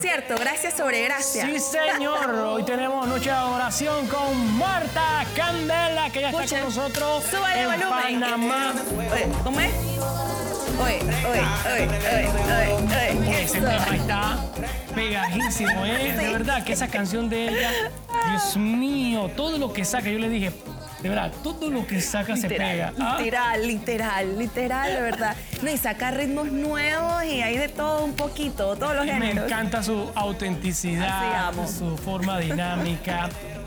Cierto, gracia sobre gracia. Sí, señor. Hoy tenemos noche de adoración con Marta Candela, que ya está con nosotros Súbale en volumen. Panamá. ¿Cómo es? Ese tema está pegadísimo, ¿eh? Sí. De verdad que esa canción de ella, Dios mío, todo lo que saca, yo le dije, de verdad, todo lo que saca se pega. Literal, de verdad. No, y saca ritmos nuevos y hay de todo un poquito, todos los Me géneros. encanta su Así autenticidad, amo. su forma dinámica.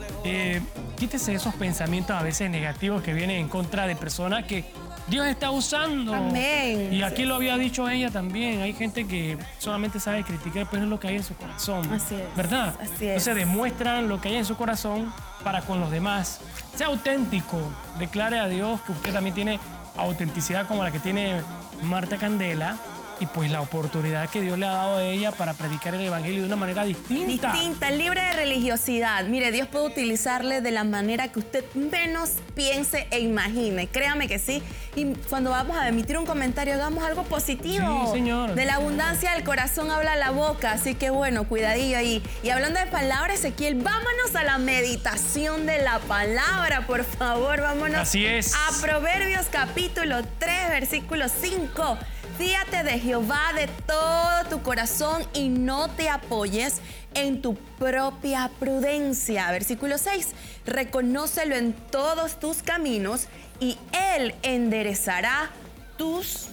Quítese esos pensamientos a veces negativos que vienen en contra de personas que Dios está usando. Amén. Y aquí lo había dicho ella también. Hay gente que solamente sabe criticar, pero es lo que hay en su corazón. Así es. ¿Verdad? Así es. Entonces demuestran lo que hay en su corazón para con los demás. Sea auténtico. Declare a Dios que usted también tiene autenticidad como la que tiene Marta Candela. Y pues la oportunidad que Dios le ha dado a ella para predicar el evangelio de una manera distinta. Libre de religiosidad. Mire, Dios puede utilizarle de la manera que usted menos piense e imagine. Créame que sí. Y cuando vamos a emitir un comentario, hagamos algo positivo. Sí, señor. De la abundancia del corazón habla la boca. Así que bueno, cuidadillo ahí. Y hablando de palabra, Ezequiel, vámonos a la meditación de la palabra, por favor. Vámonos. Así es. A Proverbios capítulo 3, versículo 5. Fíate de Jehová de todo tu corazón y no te apoyes en tu propia prudencia. Versículo 6. Reconócelo en todos tus caminos y Él enderezará tus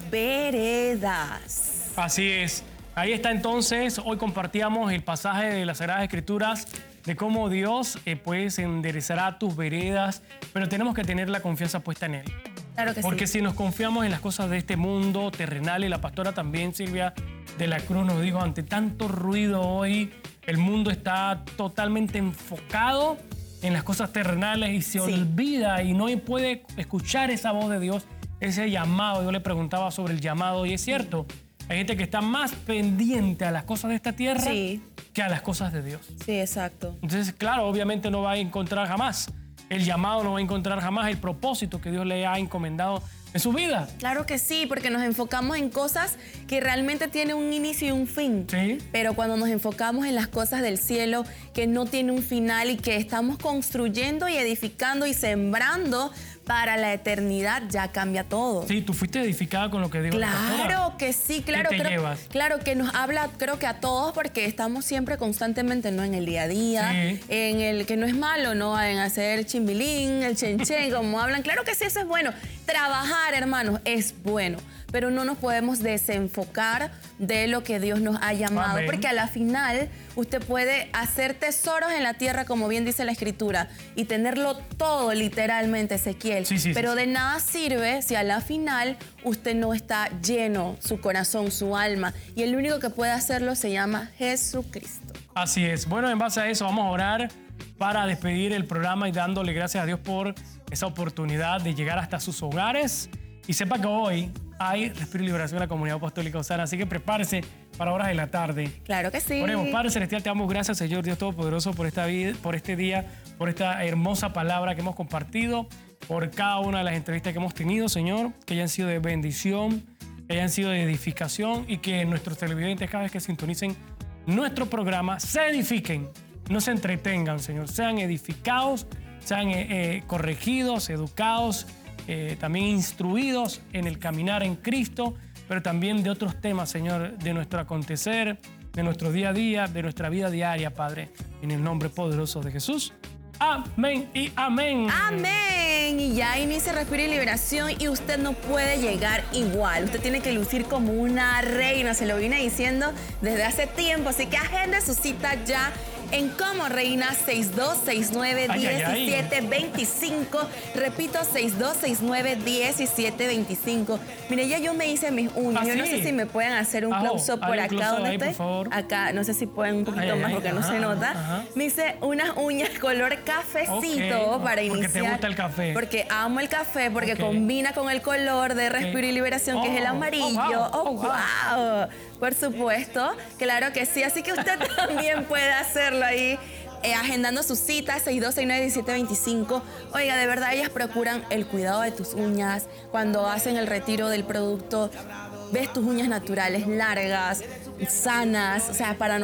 veredas. Así es. Ahí está entonces. Hoy compartíamos el pasaje de las Sagradas Escrituras de cómo Dios pues enderezará tus veredas, pero tenemos que tener la confianza puesta en Él. Claro que Porque sí. si nos confiamos en las cosas de este mundo terrenal, y la pastora también, Silvia de la Cruz, nos dijo, ante tanto ruido hoy, el mundo está totalmente enfocado en las cosas terrenales y se olvida y no puede escuchar esa voz de Dios, ese llamado. Yo le preguntaba sobre el llamado y es cierto, hay gente que está más pendiente a las cosas de esta tierra que a las cosas de Dios. Sí, exacto. Entonces, claro, obviamente no va a encontrar jamás el llamado, no va a encontrar jamás el propósito que Dios le ha encomendado en su vida. Claro que sí, porque nos enfocamos en cosas que realmente tienen un inicio y un fin. Sí. Pero cuando nos enfocamos en las cosas del cielo que no tienen un final y que estamos construyendo y edificando y sembrando para la eternidad, ya cambia todo. Sí, tú fuiste edificada con lo que dijo la pastora. Claro que sí, claro. ¿Qué te llevas? Claro que nos habla, creo que a todos, porque estamos siempre constantemente, ¿no? En el día a día, en el que no es malo, ¿no? En hacer chimbilín, el chenchen, como hablan. Claro que sí, eso es bueno. Trabajar, hermanos, es bueno, pero no nos podemos desenfocar de lo que Dios nos ha llamado. Amén. Porque a la final usted puede hacer tesoros en la tierra, como bien dice la Escritura, y tenerlo todo literalmente, Ezequiel. Pero de nada sirve si a la final usted no está lleno, su corazón, su alma. Y el único que puede hacerlo se llama Jesucristo. Así es. Bueno, en base a eso vamos a orar para despedir el programa y dándole gracias a Dios por esa oportunidad de llegar hasta sus hogares. Y sepa que hoy hay Respiro y Liberación en la Comunidad Apostólica Osana, así que prepárese para horas de la tarde. Claro que sí. Oremos. Padre Celestial, te damos gracias, Señor Dios Todopoderoso, por esta vida, por este día, por esta hermosa palabra que hemos compartido, por cada una de las entrevistas que hemos tenido, Señor, que hayan sido de bendición, que hayan sido de edificación y que nuestros televidentes, cada vez que sintonicen nuestro programa, se edifiquen, no se entretengan, Señor, sean edificados, sean corregidos, educados, también instruidos en el caminar en Cristo, pero también de otros temas, Señor, de nuestro acontecer, de nuestro día a día, de nuestra vida diaria, Padre, en el nombre poderoso de Jesús. Amén y amén. Amén. Y ya inicia Respiro y Liberación y usted no puede llegar igual. Usted tiene que lucir como una reina, se lo vine diciendo desde hace tiempo, así que agende su cita ya en Como Reina 6269-1725. Repito, 6269-1725. Mire, ya yo me hice mis uñas. Yo no sé si me pueden hacer un close-up por acá donde estoy. Acá, no sé si pueden un poquito más porque no se nota. Me hice unas uñas color cafecito para iniciar. Porque te gusta el café. Porque amo el café, porque combina con el color de Respiro y Liberación, que es el amarillo. ¡Wow! Por supuesto, claro que sí. Así que usted también puede hacerlo ahí, agendando su cita, 6269-1725. Oiga, de verdad, ellas procuran el cuidado de tus uñas. Cuando hacen el retiro del producto, ves tus uñas naturales, largas, sanas, o sea, para